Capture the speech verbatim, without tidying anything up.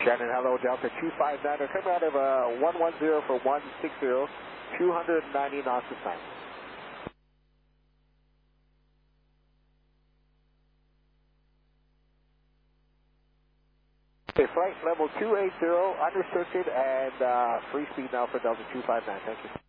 Shannon, hello, Delta two five nine. We're coming out of uh, one one zero for one six zero, two hundred ninety knots this time. Okay, flight level two eighty, unrestricted, and uh, free speed now for Delta two five nine. Thank you.